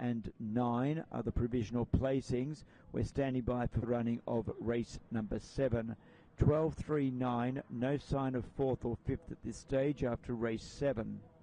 and 9 are the provisional placings. We're standing by for the running of race number 7. 12.39, no sign of 4th or 5th at this stage after race 7.